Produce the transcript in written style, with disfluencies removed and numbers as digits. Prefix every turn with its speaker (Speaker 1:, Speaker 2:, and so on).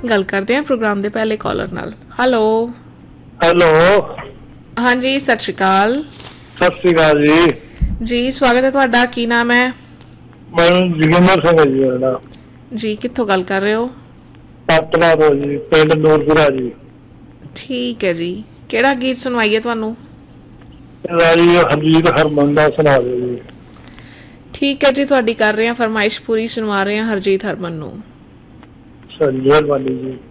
Speaker 1: ਗੱਲ ਕਰਦੇ ਹਾਂ ਪ੍ਰੋਗਰਾਮ ਦੇ ਪਹਿਲੇ ਕਾਲਰ ਨਾਲ। ਹੈਲੋ
Speaker 2: ਹੈਲੋ,
Speaker 1: ਹਾਂਜੀ ਸਤਿ ਸ਼੍ਰੀ ਅਕਾਲ।
Speaker 2: ਸਤਿ ਸ਼੍ਰੀ ਅਕਾਲ ਜੀ।
Speaker 1: ਜੀ ਸਵਾਗਤ ਹੈ ਤੁਹਾਡਾ। ਕੀ ਨਾਮ ਹੈ?
Speaker 2: ਮੈਂ ਜੋਗਿੰਦਰ ਸਿੰਘ ਹੈ ਜੀ। ਮੇਰਾ ਨਾਮ
Speaker 1: ਜੀ ਕਿੱਥੋਂ ਗੱਲ ਕਰ ਰਹੇ ਹੋ?
Speaker 2: ਪਟਨਾ ਤੋਂ ਜੀ, ਪਿੰਡ ਨੂਰਪੁਰਾ ਜੀ।
Speaker 1: ਠੀਕ ਹੈ ਜੀ। ਕਿਹੜਾ ਗੀਤ ਸੁਣਵਾਈਏ ਤੁਹਾਨੂੰ?
Speaker 2: ਜੀ ਹਰਜੀਤ ਹਰਮਨ ਦਾ ਸੁਣਾ ਦਿਓ ਜੀ।
Speaker 1: ਠੀਕ ਹੈ ਜੀ, ਤੁਹਾਡੀ ਕਰ ਰਹੇ ਹਾਂ ਫਰਮਾਇਸ਼ ਪੂਰੀ, ਸੁਣਵਾ ਰਹੇ ਹਾਂ ਹਰਜੀਤ ਹਰਮਨ ਨੂੰ।
Speaker 2: ਮਿਹਰਬਾਨੀ ਜੀ।